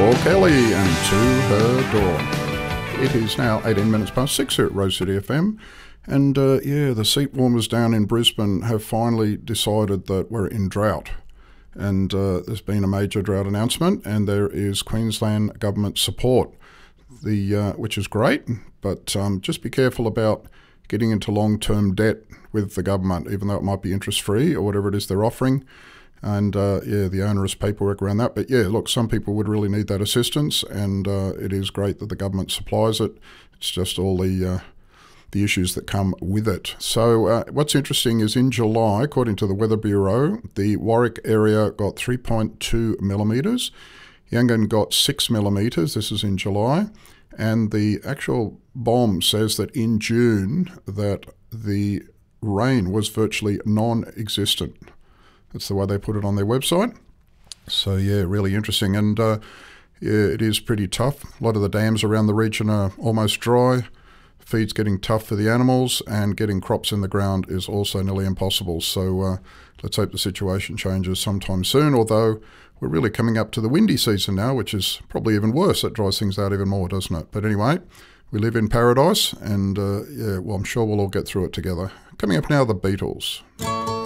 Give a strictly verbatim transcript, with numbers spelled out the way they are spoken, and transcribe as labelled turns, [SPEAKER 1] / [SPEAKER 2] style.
[SPEAKER 1] Paul Kelly and To Her Door. It is now eighteen minutes past six here at Rose City F M. And uh, yeah, the seat warmers down in Brisbane have finally decided that we're in drought. And uh, there's been a major drought announcement, and there is Queensland government support, the uh, which is great. But um, just be careful about getting into long-term debt with the government, even though it might be interest-free or whatever it is they're offering. And uh, yeah, the onerous paperwork around that. But yeah, look, some people would really need that assistance, and uh, it is great that the government supplies it. It's just all the uh, the issues that come with it. So uh, what's interesting is in July, according to the Weather Bureau, the Warwick area got three point two millimetres. Yangon got six millimetres. This is in July. And the actual BOM says that in June that the rain was virtually non-existent. That's the way they put it on their website. So yeah, really interesting. And uh, yeah, it is pretty tough. A lot of the dams around the region are almost dry. Feed's getting tough for the animals, and getting crops in the ground is also nearly impossible. So uh, let's hope the situation changes sometime soon, although we're really coming up to the windy season now, which is probably even worse. That dries things out even more, doesn't it? But anyway, we live in paradise, and uh, yeah, well, I'm sure we'll all get through it together. Coming up now, the Beatles.